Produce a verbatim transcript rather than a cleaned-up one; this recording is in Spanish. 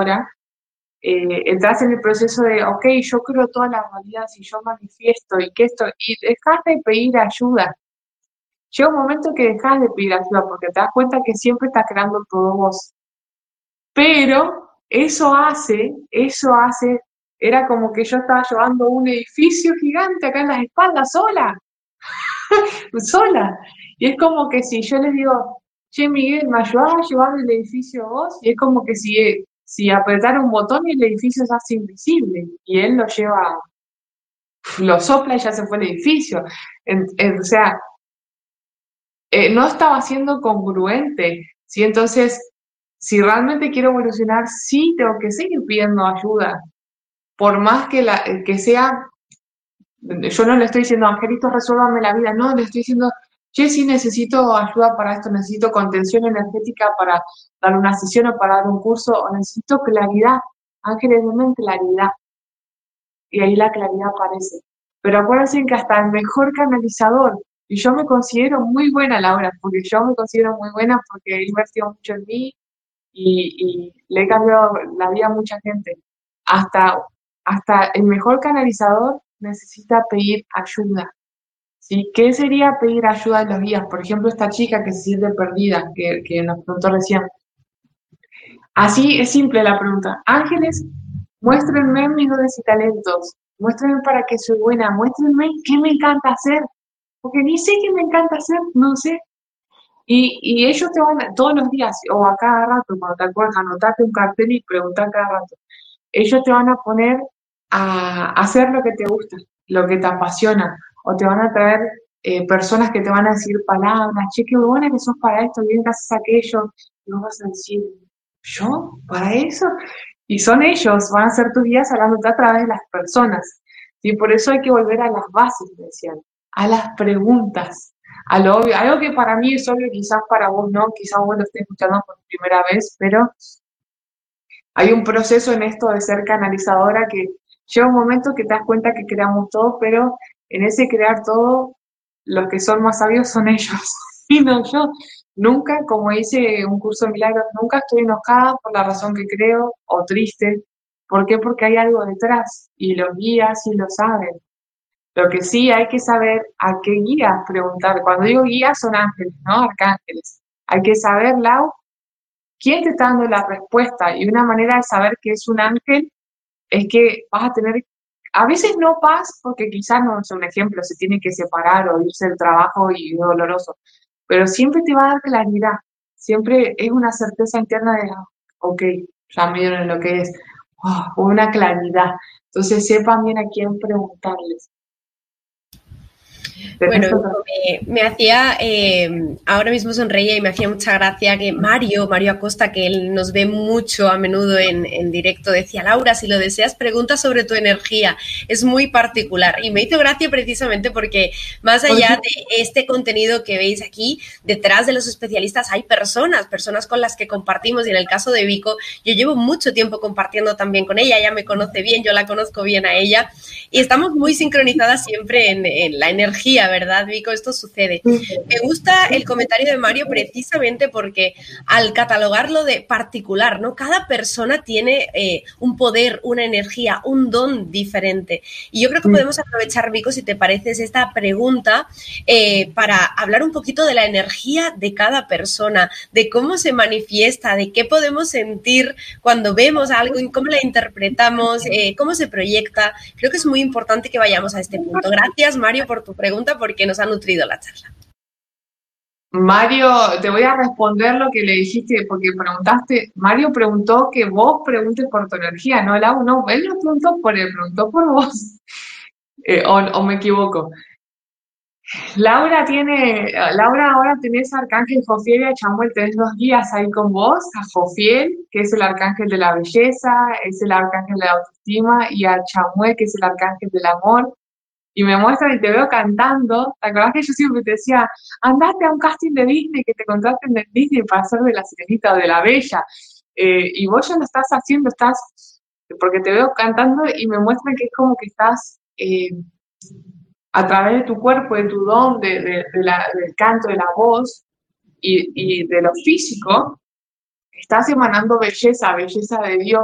canalizadora, eh, entras en el proceso de, ok, yo creo todas las realidades y yo manifiesto y que esto, y dejas de pedir ayuda. Llega un momento que dejas de pedir ayuda porque te das cuenta que siempre estás creando todo vos. Pero eso hace, eso hace, era como que yo estaba llevando un edificio gigante acá en las espaldas sola, sola. Y es como que si yo le digo, che, Miguel, ¿me ayudás a llevar el edificio vos? Y es como que si, si apretara un botón y el edificio se hace invisible y él lo lleva, lo sopla y ya se fue el edificio. En- en- o sea, eh, no estaba siendo congruente, ¿sí? Entonces, si realmente quiero evolucionar, sí tengo que seguir pidiendo ayuda, por más que, la, que sea, yo no le estoy diciendo, Angelito, resuélvame la vida, no, le estoy diciendo, che, sí necesito ayuda para esto, necesito contención energética para dar una sesión o para dar un curso, o necesito claridad, Ángeles, denme claridad, y ahí la claridad aparece. Pero acuérdense que hasta el mejor canalizador, y yo me considero muy buena, Laura, porque yo me considero muy buena porque he invertido mucho en mí y, y le he cambiado la vida a mucha gente. Hasta, hasta el mejor canalizador necesita pedir ayuda. ¿Sí? ¿Qué sería pedir ayuda a los guías? Por ejemplo, esta chica que se siente perdida, que, que nos preguntó recién. Así es simple la pregunta. Ángeles, muéstrenme mis dones y talentos. Muéstrenme para qué soy buena. Muéstrenme qué me encanta hacer. Porque ni sé qué me encanta hacer, no sé. Y, y ellos te van a- todos los días, o a cada rato, cuando te acuerdas, anotarte un cartel y preguntar cada rato. Ellos te van a poner a hacer lo que te gusta, lo que te apasiona. O te van a traer eh, personas que te van a decir palabras. Che, qué buena que sos para esto, bien que haces aquello. Y vos vas a decir, ¿yo? ¿Para eso? Y son ellos, van a ser tus guías hablándote a través de las personas. Y por eso hay que volver a las bases, me decían, a las preguntas, a lo obvio. Algo que para mí es obvio, quizás para vos no, quizás vos lo estés escuchando por primera vez, pero hay un proceso en esto de ser canalizadora que llega un momento que te das cuenta que creamos todo, pero en ese crear todo, los que son más sabios son ellos, y no yo. Nunca, como hice un curso de milagros, nunca estoy enojada por la razón que creo o triste. ¿Por qué? Porque hay algo detrás y los guías sí lo saben. Lo que sí hay que saber a qué guías preguntar. Cuando digo guías son ángeles, ¿no? Arcángeles. Hay que saber, Lau, quién te está dando la respuesta. Y una manera de saber que es un ángel es que vas a tener, a veces no paz, porque quizás no es un ejemplo, se tiene que separar o irse del trabajo y es doloroso, pero siempre te va a dar claridad, siempre es una certeza interna de, ah, ok, ya me dieron lo que es, oh, una claridad. Entonces sepan bien a quién preguntarles. Bueno, me, me hacía, eh, ahora mismo sonreía y me hacía mucha gracia que Mario, Mario Acosta, que él nos ve mucho a menudo en, en directo, decía, Laura, si lo deseas, pregunta sobre tu energía, es muy particular. Y me hizo gracia precisamente porque más allá de este contenido que veis aquí, detrás de los especialistas hay personas, personas con las que compartimos, y en el caso de Vico, yo llevo mucho tiempo compartiendo también con ella, ella me conoce bien, yo la conozco bien a ella, y estamos muy sincronizadas siempre en, en la energía, ¿verdad, Vico? Esto sucede. Me gusta el comentario de Mario precisamente porque al catalogarlo de particular, ¿no? Cada persona tiene eh, un poder, una energía, un don diferente. Y yo creo que podemos aprovechar, Vico, si te parece, esta pregunta eh, para hablar un poquito de la energía de cada persona, de cómo se manifiesta, de qué podemos sentir cuando vemos algo, cómo la interpretamos, eh, cómo se proyecta. Creo que es muy importante que vayamos a este punto. Gracias, Mario, por tu pregunta, porque nos ha nutrido la charla. Mario, te voy a responder lo que le dijiste, porque preguntaste, Mario preguntó que vos preguntes por tu energía, no, Lau, no, él no preguntó por él, preguntó por vos, eh, o, o me equivoco. Laura tiene, Laura ahora tenés a Arcángel Jofiel y a Chamuel, tenés dos guías ahí con vos, a Jofiel, que es el arcángel de la belleza, es el arcángel de la autoestima, y a Chamuel, que es el arcángel del amor. Y me muestran y te veo cantando. ¿Te acordás que yo siempre te decía, andate a un casting de Disney, que te contraten de Disney para ser de la Sirenita o de la Bella? Eh, y vos ya lo estás haciendo, estás, porque te veo cantando y me muestran que es como que estás eh, a través de tu cuerpo, de tu don, de, de, de la, del canto, de la voz y, y de lo físico, estás emanando belleza, belleza de Dios.